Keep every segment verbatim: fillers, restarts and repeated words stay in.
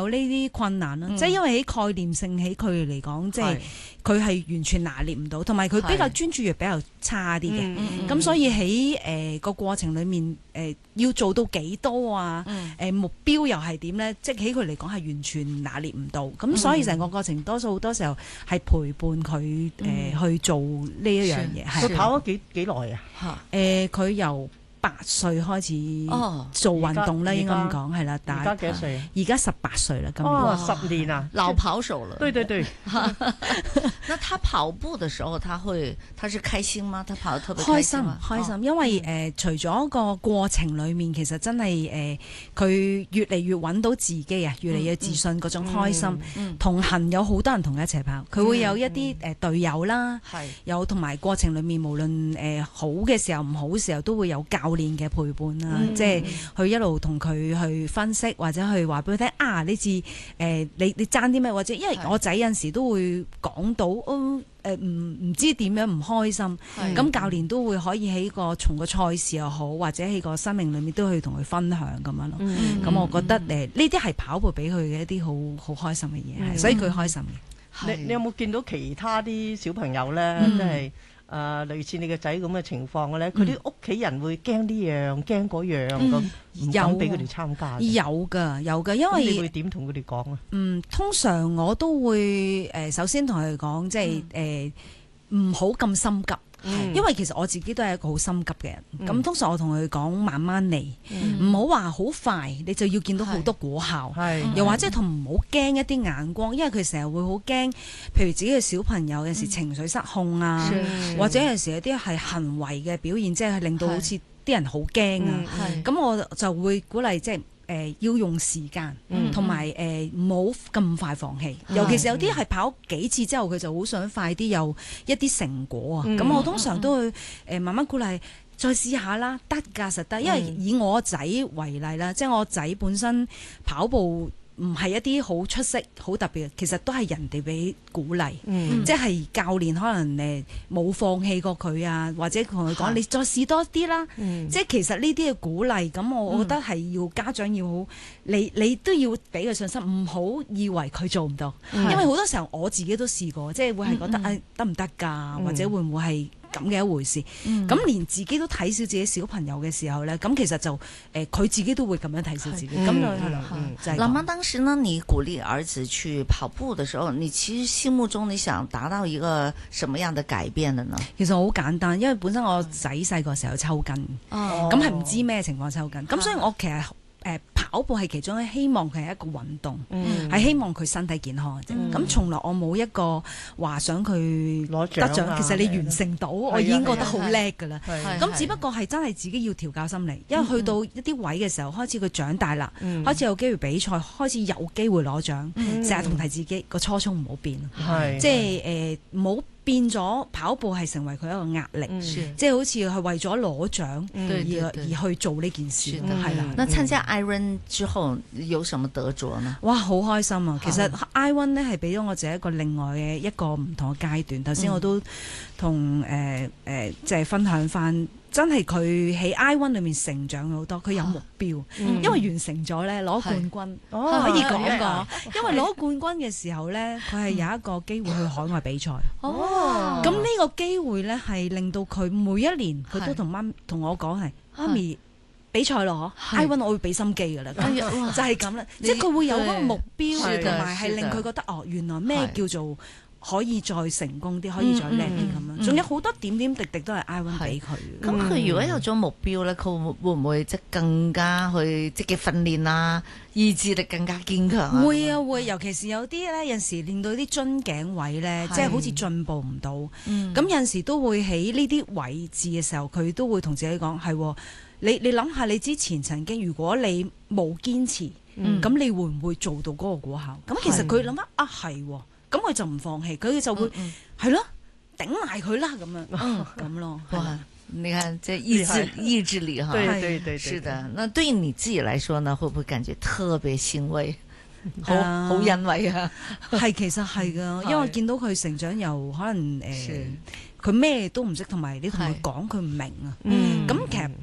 有呢啲困難啦，即係因為喺概念性喺佢嚟講，即係佢係完全拿捏唔到，同埋佢比較專注力比較差啲嘅，咁所以喺誒個過程裡面誒要做到幾多啊？誒目標又係點咧？即係喺佢嚟講係完全拿捏唔到，咁所以成個過程多數好多時候係陪伴佢誒去做呢一樣嘢。 佢跑咗幾幾耐啊？ 誒佢由八歲開始做運動咧，應該咁講係啦。 而家幾多歲啊？ 而家十八歲啦，今年。 哦，十年啊， 老跑手了。 對對對。 那他跑步的時候，他會，他是開心嗎？他跑得特別開心嗎？ 開心，開心，因為誒，除咗個過程裡面，其實真係誒，佢越嚟越揾到自己啊，越嚟越自信嗰種開心。同行有好多人同佢一齊跑，佢會有一啲誒隊友啦，有同埋過程裡面無論誒好嘅時候、唔好嘅時候，都會有教教練嘅陪伴啦，即係去一路同佢去分析，或者去話俾佢聽啊，呢次誒你你爭啲咩？或者因為我仔有陣時都會講到，誒誒唔唔知點樣唔開心，咁教練都會可以喺個從個賽事又好，或者喺個生命裏面都去同佢分享咁樣咯。咁我覺得誒呢啲係跑步俾佢嘅一啲好好開心嘅嘢，所以佢開心嘅。 你你有冇見到其他啲小朋友咧，即係？誒、呃、類似你個仔咁嘅情況嘅咧，佢啲屋企人會驚呢樣驚嗰樣咁，唔敢俾佢哋參加。 有㗎有㗎，因為你會點同佢哋講啊？ 嗯，通常我都會誒、呃、首先同佢哋講，即係誒唔好咁心急。嗯、因為其實我自己都係一個好心急嘅人，咁、嗯、通常我同佢講慢慢嚟，唔好話好快，你就要見到好多果效，又或者同唔好驚一啲眼光，因為佢成日會好驚，譬如自己嘅小朋友有時情緒失控啊，或者有時有啲係行為嘅表現，即係令到好似啲人好驚啊，咁我就會鼓勵即係。誒、呃、要用時間，同埋誒唔好咁快放棄。尤其是有啲係跑幾次之後，佢就好想快啲有一啲成果啊。咁、嗯、我通常都會誒、呃、慢慢鼓勵，再試下啦，得㗎實得。因為以我仔為例啦，即係我仔本身跑步唔係一啲好出色、好特別嘅，其實都係人哋俾鼓勵，嗯、即係教練可能誒冇放棄過佢啊，或者同佢講你再試多啲啦。嗯、即係其實呢啲嘅鼓勵，咁我覺得係要家長要好，你你都要俾佢信心，唔好以為佢做唔到，嗯、因為好多時候我自己都試過，即係會係覺得誒得唔得㗎，嗯、或者會唔會係咁嘅一回事，咁、嗯、連自己都睇小自己小朋友嘅時候咧，咁其實就誒佢、呃、自己都會咁樣睇小自己，咁就係啦。 老媽當時呢，你鼓勵兒子去跑步嘅時候，你其實心目中你想達到一個什麼樣的改變的呢？ 其實好簡單，因為本身我仔細個時候抽筋，咁係唔知咩情況抽筋，咁、哦、所以我其實。誒、呃、跑步係其中希望佢係一個運動，係、嗯、希望佢身體健康嘅啫。咁、嗯、從來我冇一個話想佢攞獎得獎，其實你完成到，我已經覺得好叻㗎啦。咁只不過係真係自己要調教心理，因為去到一啲位嘅時候，開始佢長大啦，嗯、開始有機會比賽，開始有機會攞獎，成日同提自己個初衷唔好變，即係誒唔好。變咗跑步係成為佢一個壓力，嗯、即係好似係為咗攞獎而、嗯、而，而去做呢件事，係啦。 那參加 Iron 之後有什麼得着呢？ 哇，好開心啊！其實 Iron 咧係俾咗我自己一個另外嘅一個唔同嘅階段。頭先我都同誒誒即係分享翻。真係佢喺 Iron 裏面成長好多，佢有目標，嗯、因為完成咗咧攞冠軍，哦、可以講個。因為攞冠軍嘅時候咧，佢係有一個機會去海外比賽。哦，咁呢個機會咧係令到佢每一年佢都同媽同我講係媽咪比賽咯嗬 ，Iron 我會俾心機㗎啦，就係咁啦，即係佢會有嗰個目標，同埋係令佢覺得哦，原來咩叫做。可以再成功啲，可以再叻啲咁樣，仲、嗯嗯、有好多點點滴滴都係 Iron 俾佢。 咁佢、嗯、如果有咗目標咧，佢會唔會即係更加去積極訓練啊？意志力更加堅強啊？ 會啊會，尤其是有啲咧，有時練到啲樽頸位咧，即係是好似進步唔到。咁、嗯、有陣時都會喺呢啲位置嘅時候，佢都會同自己講係，你你諗下你之前曾經，如果你冇堅持，咁、嗯、你會唔會做到嗰個果效？咁其實佢諗下啊係。咁佢就唔放棄，佢就會係咯，頂埋佢啦咁樣，咁咯。 哇！你看，這意志意志力哈， 對對對， 是的。那對於你自己來說呢，會不會感覺特別欣慰？好好欣慰啊！ 係其實係噶，因為見到佢成長又可能誒，佢咩都唔識，同埋你同佢講佢唔明啊。咁其實跑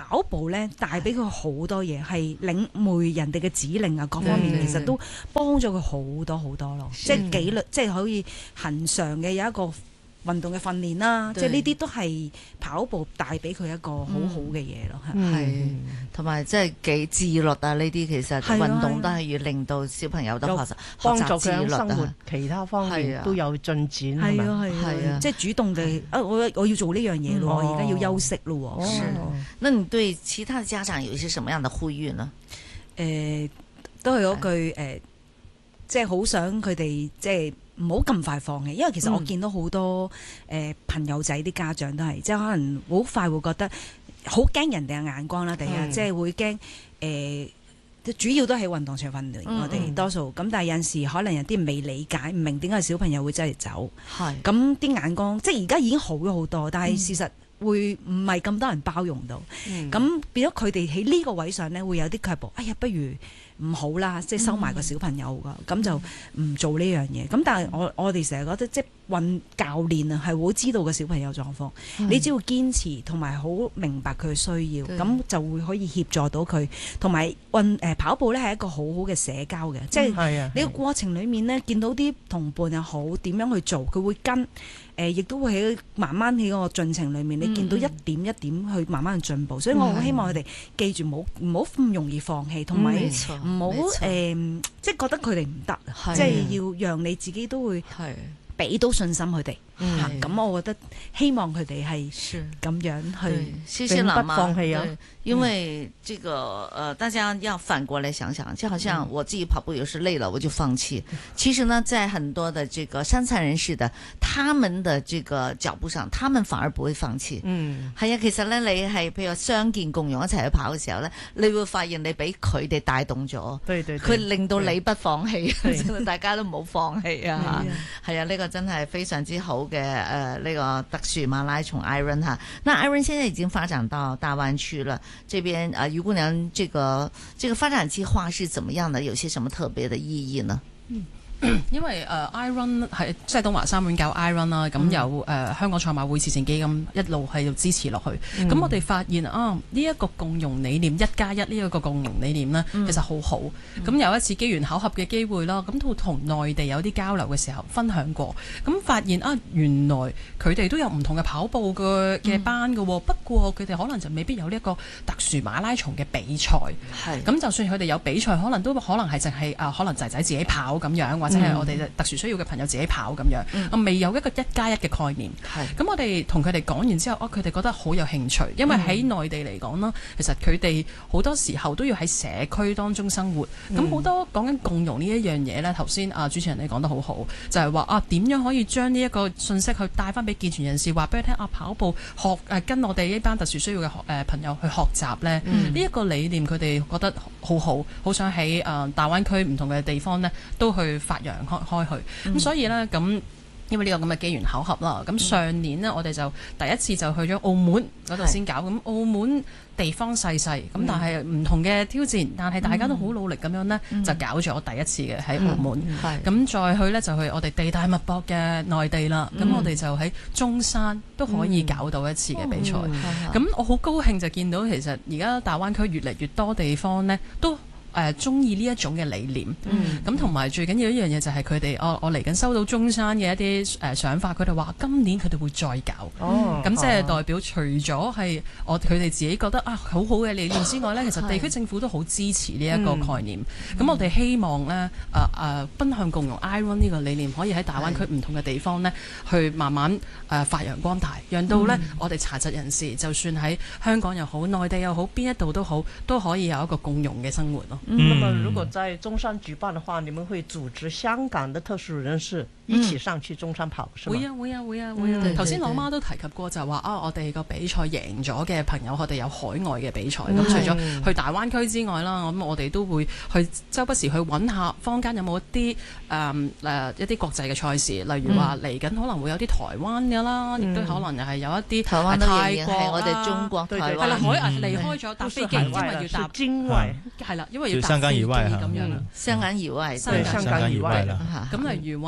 跑步咧帶俾佢好多嘢，係領會人哋嘅指令啊，各方面其實都幫咗佢好多好多咯。即係紀律，即係可以恒常嘅有一個運動嘅訓練啦，即係呢啲都係跑步帶俾佢一個好好嘅嘢咯。 係，同埋即係幾自律啊！呢啲其實運動都係要令到小朋友都學習幫助學習自律佢生活啊。 其他方面都有進展，係係咪？ 啊係啊， 係啊即係主動地啊！我我要做呢樣嘢咯， 嗯我而家要休息咯。 是哦那你對其他的家長有一些什麼樣的呼籲呢？ 誒，都係嗰句誒，即係好想佢哋即係唔好咁快放棄，因為其實我見到好多誒朋友仔啲家長都係，即係可能好快會覺得好驚人哋嘅眼光啦，第一， 嗯即係會驚誒。主要都係運動場訓練， 嗯我哋多數咁，但係有陣時可能有啲人未理解，唔明點解小朋友會真係走， 係咁啲眼光，即係而家已經好咗好多，但係事實會唔係咁多人包容到， 嗯咁變咗佢哋喺呢個位上咧會有啲卻步，哎呀，不如唔好啦，即係收埋個小朋友噶，咁、就唔做呢樣嘢。咁但係我我哋成日覺得即係運教練啊，係好知道個小朋友狀況，你只要堅持同埋好明白佢嘅需要，咁就會可以協助到佢。同埋運誒跑步咧係一個好好嘅社交嘅，即係係啊， 你個過程裡面咧見到啲同伴又好點樣去做，佢會跟。誒，亦都會喺慢慢喺個進程裏面，你見到一點一點去慢慢去進步，所以我好希望佢哋記住，唔好唔好咁容易放棄，同埋沒錯唔好沒錯誒，即係覺得佢哋唔得， 係即係要讓你自己都會係俾到信心佢哋。嚇咁我覺得希望佢哋係是咁樣對， 去。 謝謝老永不放棄啊媽。對，因為這個呃，大家要反過來想想，就好像我自己跑步有時累了我就放棄。其實呢，在很多的這個傷殘人士的他們的這個腳步上，他們反而不會放棄。 嗯， 係啊，其實咧你係譬如話傷健共融一齊去跑嘅時候咧，你會發現你俾佢哋帶動咗， 對對， 佢令到你不放棄， 對真係大家都唔好放棄啊！係啊，呢個真係非常之好嘅誒呢個特殊馬拉松 Iron 哈。那 Iron 現在已經發展到大灣區了，這邊啊余姑娘，這個這個發展計劃是怎麼樣的？有些什麼特別的意義呢？ 因為誒、呃、iRun 係即係東華三院搞 iRun 啦，咁、嗯、有誒、呃、香港賽馬會慈善基金一路係要支持落去。咁、嗯、我哋發現啊，呢、這、一個共融理念一加一呢一個共融理念呢，嗯、其實好好。咁、嗯、有一次機緣巧合嘅機會啦，咁都同內地有啲交流嘅時候分享過，咁發現啊，原來佢哋都有唔同嘅跑步嘅嘅班嘅喎，嗯、不過佢哋可能就未必有呢一個特殊馬拉松嘅比賽。係咁，就算佢哋有比賽，可能都可能係淨係啊，可能仔仔自己跑咁樣。或者係我哋特殊需要嘅朋友自己跑咁樣，啊、嗯、未有一個一加一嘅概念。係咁，我哋同佢哋講完之後，哦，佢哋覺得好有興趣，因為喺內地嚟講啦，其實佢哋好多時候都要喺社區當中生活。咁好、嗯、多講緊共融呢一樣嘢咧，頭先啊主持人你講得好好，就係、是、話啊點樣可以將呢一個信息去帶翻俾健全人士，話俾佢聽啊跑步學誒、啊、跟我哋呢班特殊需要嘅學誒、呃、朋友去學習咧。呢一、嗯、個理念佢哋覺得好好，好想喺誒、呃、大灣區唔同嘅地方咧都去發揚開開去，咁、嗯、所以呢，咁因為呢個咁嘅機緣巧合啦，咁上年呢，我哋就第一次就去咗澳門嗰度先搞，咁是澳門地方細細，咁、嗯、但係唔同嘅挑戰，但係大家都好努力咁樣呢，嗯、就搞咗第一次嘅喺澳門，咁、嗯、再去呢，就去我哋地大物博嘅內地啦，咁、嗯、我哋就喺中山都可以搞到一次嘅比賽，咁、嗯嗯、我好高興就見到其實而家大灣區越嚟越多地方呢，都誒中意呢一種嘅理念，咁同埋最緊要一樣嘢就係佢哋，我我嚟緊收到中山嘅一啲誒、呃、想法，佢哋話今年佢哋會再搞，咁、哦、即係代表除咗係我佢哋自己覺得啊好好嘅理念之外呢，其實地區政府都好支持呢一個概念。咁、嗯、我哋希望呢，誒誒奔向共融 iRun 呢個理念可以喺大灣區唔同嘅地方呢，去慢慢誒、呃、發揚光大，讓到呢、嗯、我哋殘疾人士就算喺香港又好、內地又好、邊一度都好，都可以有一個共融嘅生活咯。 嗯，那麼如果在中山舉辦的話，你們會組織香港的特殊人士一起上去中山跑，是嗎？ 會啊會啊會啊會啊！頭先老媽都提及過就話啊，我哋個比賽贏咗嘅朋友，我哋有海外嘅比賽。咁除咗去大灣區之外啦，咁我哋都會去周不時去揾下坊間有冇一啲誒誒一啲國際嘅賽事，例如話嚟緊可能會有啲台灣嘅啦，亦都可能又係有一啲台灣泰國係我哋中國台灣係啦，海外離開咗搭飛機，因為要搭境外係啦，因為要香港以外咁樣啦， 香港以外， 對香港以外啦。 咁例如話誒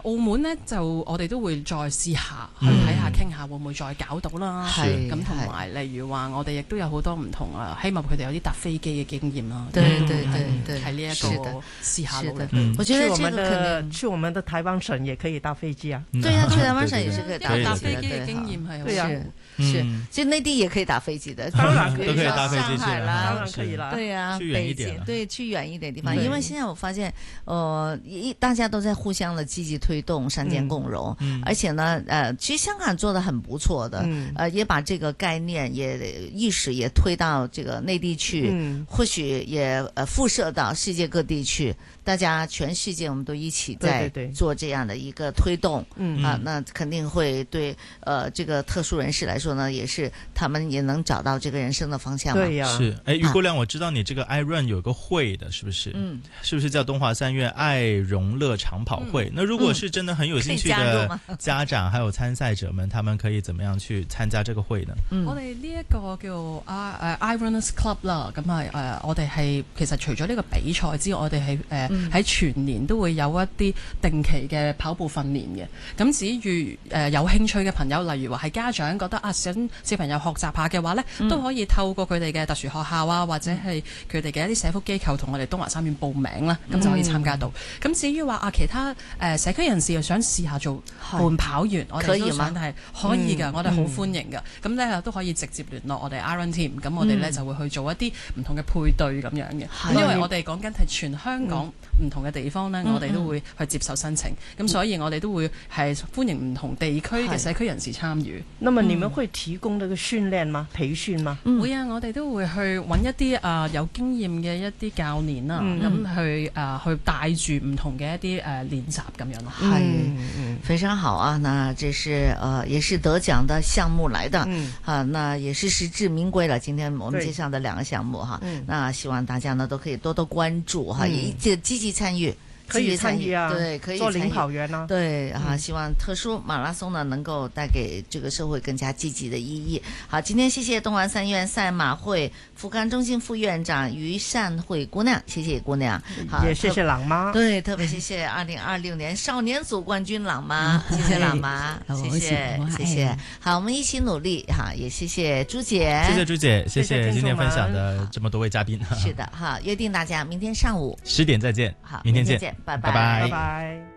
澳門呢，就我哋都會再試下去睇下傾下會唔會再搞到啦。 係咁同埋例如話我哋亦都有好多唔同啊，希望佢哋有啲搭飛機嘅經驗啦。 對對對對， 喺呢一個試下努力。 我覺得去我們這個可的能去我們的台灣省也可以搭飛機啊。 對啊，去台灣省也是可以搭搭飛機嘅經驗係好對啊。 是，其實內地也可以打飛機的， 當然可以都可以搭飛機去上海啦， 當然可以啦。 對呀， 去遠一點， 對，去遠一點地方。因為現在我發現，呃，一大家都在互相的積極推動三間共融，而且呢，呃，其實香港做得很不錯的，呃，也把這個概念也意識也推到這個內地去，或許也呃輻射到世界各地去。大家全世界我們都一起在做這樣的一個推動，嗯啊，那肯定會對呃這個特殊人士來說呢，也是他們也能找到這個人生的方向嘛。 對呀、啊， 是，哎，余姑娘，我知道你這個 iRun 有個會的，是不是？嗯，是不是叫東華三院愛融樂長跑會？嗯、那如果是真的很有興趣的家長還有參賽者們，他們可以怎麼樣去參加這個會呢？嗯、 我哋呢一個叫啊誒 iRunners Club 啦，咁啊誒我哋係其實除咗呢個比賽之外，我哋係誒喺全年都會有一啲定期嘅跑步訓練嘅。咁至於誒有興趣嘅朋友，例如話係家長覺得啊想小朋友學習下嘅話呢，嗯、都可以透過佢哋嘅特殊學校啊，或者係佢哋嘅一啲社福機構同我哋東華三院報名啦，咁、嗯、就可以參加到。咁、嗯、至於話啊其他誒、呃、社區人士又想試下做伴跑員，我哋都想係可以㗎，我哋好歡迎㗎。咁咧、嗯、都可以直接聯絡我哋 iRun Team，咁我哋咧就會去做一啲唔同嘅配對咁樣嘅。嗯、因為我哋講緊係全香港唔同嘅地方咧，嗯、我哋都會去接受申請，咁、嗯、所以我哋都會係歡迎唔同地區嘅社區人士參與。 那麼你們會提供呢個訓練嗎？培訓嗎？ 嗯、會啊，我哋都會去揾一啲啊、呃、有經驗嘅一啲教練啦，咁、嗯、去啊、呃、去帶住唔同嘅一啲誒、呃、練習咁樣咯。 係、嗯，非常好啊！那這是呃也是得獎的項目來的，嗯、啊，那也是實至名歸了。今天我們介紹的兩個項目哈，嗯、那希望大家呢都可以多多關注哈，也積積極參與。 可以參與啊， 對，可以做領跑員啊， 對啊，希望特殊馬拉松呢能夠帶給這個社會更加積極的意義。好，今天謝謝東華三院賽馬會復康中心副院長余善慧姑娘，謝謝姑娘，好， 也謝謝朗媽， 對，特別謝謝二零二六年少年組冠軍朗媽，謝謝朗媽，謝謝謝謝，好，我們一起努力哈，也謝謝朱姐， 謝謝朱姐，謝謝今天分享的這麼多位嘉賓， 是的，好，約定大家明天上午十點再見， 好， 明天見。 拜拜拜。 拜拜。